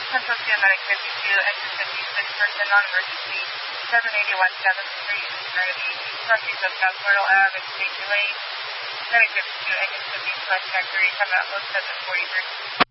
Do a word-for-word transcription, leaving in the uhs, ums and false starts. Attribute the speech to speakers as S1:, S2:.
S1: Central two, Medic fifty-two, engine fifty-six, person non-emergency, seven eighty-one seventh Street, Serenity, crossing of South Myrtle Avenue, State two eight, Medic fifty-two, engine fifty-two, Mercury, come out low seven forty-three.